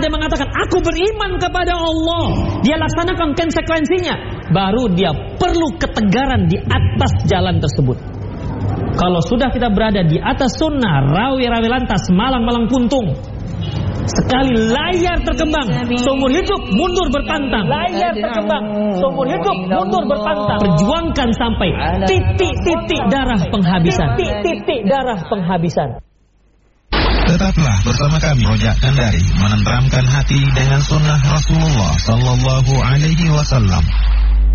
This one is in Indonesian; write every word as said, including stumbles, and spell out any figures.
saat dia mengatakan aku beriman kepada Allah, dia laksanakan konsekuensinya, baru dia perlu ketegaran di atas jalan tersebut. Kalau sudah kita berada di atas sunnah, rawi-rawi lantas, malang-malang puntung, sekali layar terkembang, seumur hidup mundur berpantang. Layar terkembang, seumur hidup mundur berpantang. Perjuangkan sampai titik-titik darah penghabisan. Titik-titik darah penghabisan. Tetaplah bersama kami Rojak Kandari, menenteramkan hati dengan sunnah Rasulullah Sallallahu Alaihi Wasallam.